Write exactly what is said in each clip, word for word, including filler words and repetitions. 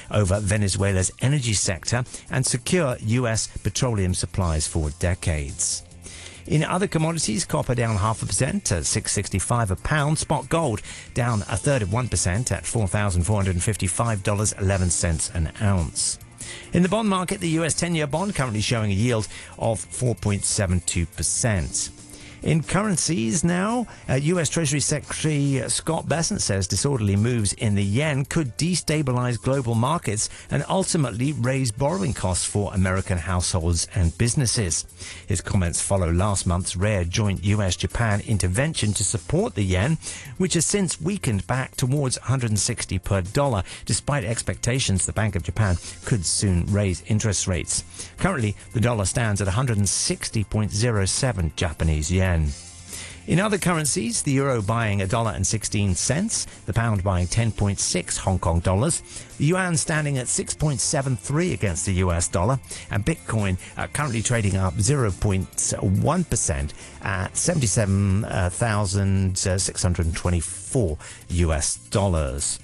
over Venezuela's energy sector and secure U S petroleum supplies for decades. In other commodities, copper down half a percent at six sixty-five a pound. Spot gold down a third of one percent at four thousand four hundred fifty-five dollars and eleven cents an ounce. In the bond market, the U S ten-year bond currently showing a yield of four point seven two percent. In currencies now, uh, U S Treasury Secretary Scott Bessent says disorderly moves in the yen could destabilize global markets and ultimately raise borrowing costs for American households and businesses. His comments follow last month's rare joint U S Japan intervention to support the yen, which has since weakened back towards one hundred sixty per dollar, despite expectations the Bank of Japan could soon raise interest rates. Currently, the dollar stands at one hundred sixty point zero seven Japanese yen. In other currencies, the euro buying a dollar and sixteen cents, the pound buying ten point six Hong Kong dollars, the yuan standing at six point seven three against the U S dollar, and Bitcoin uh, currently trading up zero point one percent at seventy-seven thousand six hundred twenty-four U S dollars.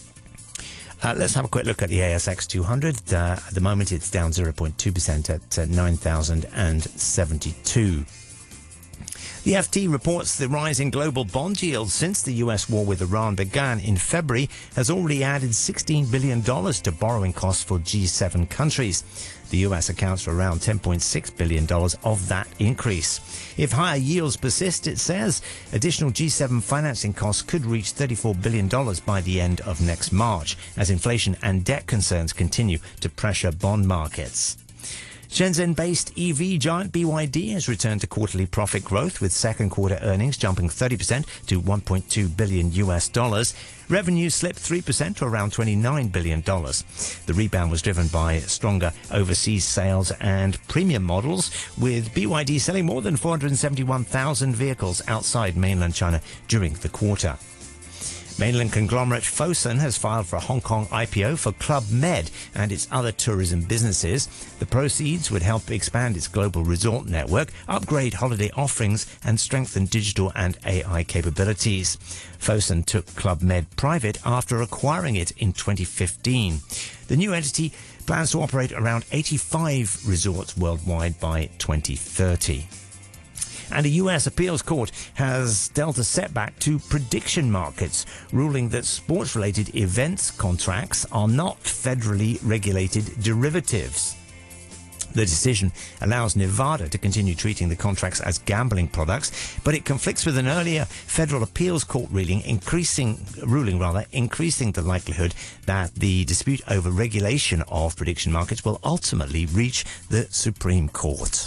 Uh, let's have a quick look at the A S X two hundred. Uh, at the moment, it's down zero point two percent at uh, nine thousand seventy-two. The F T reports the rise in global bond yields since the U S war with Iran began in February has already added sixteen billion dollars to borrowing costs for G seven countries. The U S accounts for around ten point six billion dollars of that increase. If higher yields persist, it says, additional G seven financing costs could reach thirty-four billion dollars by the end of next March, as inflation and debt concerns continue to pressure bond markets. Shenzhen-based E V giant B Y D has returned to quarterly profit growth, with second quarter earnings jumping thirty percent to one point two billion U S dollars. Revenue slipped three percent to around twenty-nine billion dollars. The rebound was driven by stronger overseas sales and premium models, with B Y D selling more than four hundred seventy-one thousand vehicles outside mainland China during the quarter. Mainland conglomerate Fosun has filed for a Hong Kong I P O for Club Med and its other tourism businesses. The proceeds would help expand its global resort network, upgrade holiday offerings, and strengthen digital and A I capabilities. Fosun took Club Med private after acquiring it in twenty fifteen. The new entity plans to operate around eighty-five resorts worldwide by twenty thirty. And a U S appeals court has dealt a setback to prediction markets, ruling that sports-related events contracts are not federally regulated derivatives. The decision allows Nevada to continue treating the contracts as gambling products, but it conflicts with an earlier federal appeals court ruling, increasing ruling rather increasing the likelihood that the dispute over regulation of prediction markets will ultimately reach the Supreme Court.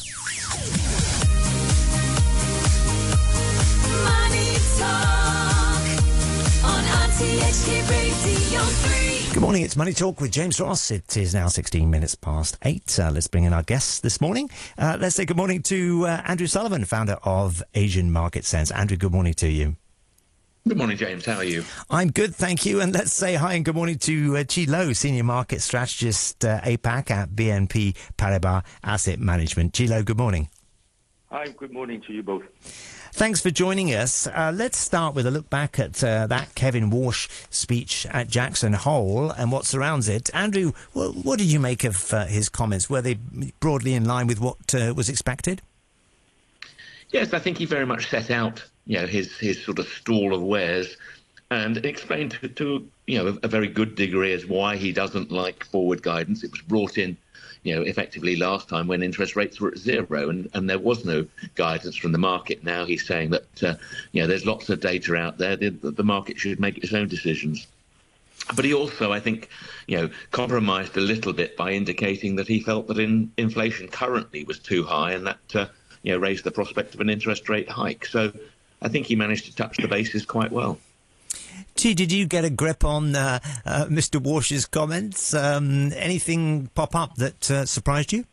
Good morning, it's Money Talk with James Ross. It is now sixteen minutes past eight. Uh, let's bring in our guests this morning. Uh, let's say good morning to uh, Andrew Sullivan, founder of Asian Market Sense. Andrew, good morning to you. Good morning, James. How are you? I'm good, thank you. And let's say hi and good morning to uh, Chi Lo, Senior Market Strategist uh, A PAC at B N P Paribas Asset Management. Chi Lo, good morning. Hi, good morning to you both. Thanks for joining us. Uh, let's start with a look back at uh, that Kevin Walsh speech at Jackson Hole and what surrounds it. Andrew, well, what did you make of uh, his comments? Were they broadly in line with what uh, was expected? Yes, I think he very much set out, you know, his his sort of stall of wares and explained to, to you know, a, a very good degree as why he doesn't like forward guidance. It was brought in, you know, effectively last time when interest rates were at zero and, and there was no guidance from the market. Now he's saying that, uh, you know, there's lots of data out there, the, the market should make its own decisions. But he also, I think, you know, compromised a little bit by indicating that he felt that in, inflation currently was too high and that, uh, you know, raised the prospect of an interest rate hike. So I think he managed to touch the bases quite well. Chi, did you get a grip on uh, uh, Mister Walsh's comments? Um, anything pop up that uh, surprised you?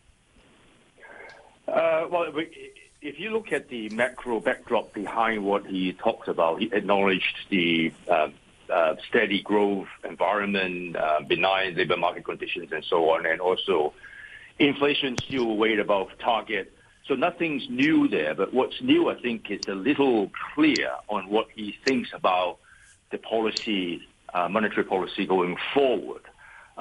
Uh, well, if you look at the macro backdrop behind what he talked about, he acknowledged the uh, uh, steady growth environment, uh, benign labor market conditions, and so on, and also inflation still way above target. So nothing's new there. But what's new, I think, is a little clear on what he thinks about the policy, uh, monetary policy going forward.